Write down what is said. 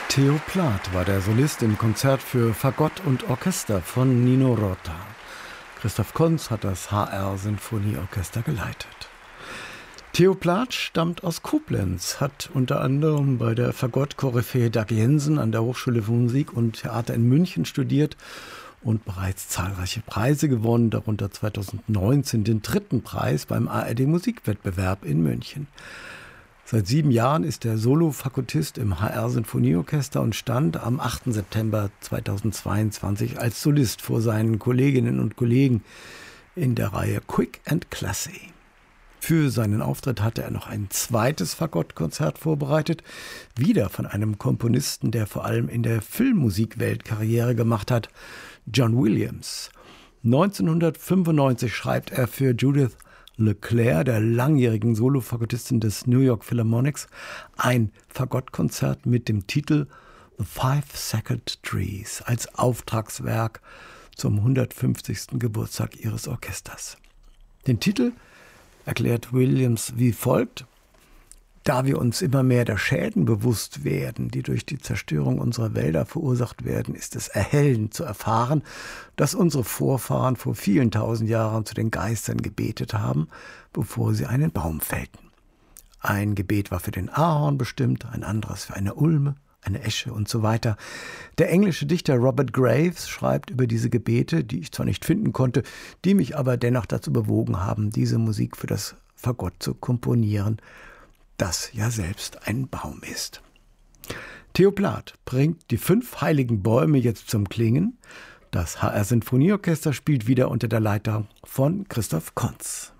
Theo Plath war der Solist im Konzert für Fagott und Orchester von Nino Rota. Christoph Konz hat das HR-Sinfonieorchester geleitet. Theo Plath stammt aus Koblenz, hat unter anderem bei der Fagott-Koryphäe Dag Jensen an der Hochschule für Musik und Theater in München studiert und bereits zahlreiche Preise gewonnen, darunter 2019 den 3. Preis beim ARD-Musikwettbewerb in München. Seit 7 Jahren ist er Solo-Fagottist im HR-Sinfonieorchester und stand am 8. September 2022 als Solist vor seinen Kolleginnen und Kollegen in der Reihe Quick and Classy. Für seinen Auftritt hatte er noch ein zweites Fagott-Konzert vorbereitet, wieder von einem Komponisten, der vor allem in der Filmmusikwelt Karriere gemacht hat, John Williams. 1995 schreibt er für Judith LeClair, der langjährigen Solofagottistin des New York Philharmonics, ein Fagottkonzert mit dem Titel The 5 Sacred Trees als Auftragswerk zum 150. Geburtstag ihres Orchesters. Den Titel erklärt Williams wie folgt: Da wir uns immer mehr der Schäden bewusst werden, die durch die Zerstörung unserer Wälder verursacht werden, ist es erhellend zu erfahren, dass unsere Vorfahren vor vielen tausend Jahren zu den Geistern gebetet haben, bevor sie einen Baum fällten. Ein Gebet war für den Ahorn bestimmt, ein anderes für eine Ulme, eine Esche und so weiter. Der englische Dichter Robert Graves schreibt über diese Gebete, die ich zwar nicht finden konnte, die mich aber dennoch dazu bewogen haben, diese Musik für das Fagott zu komponieren, das ja selbst ein Baum ist. Theo Plath bringt die 5 heiligen Bäume jetzt zum Klingen. Das HR-Sinfonieorchester spielt wieder unter der Leitung von Christoph Konz.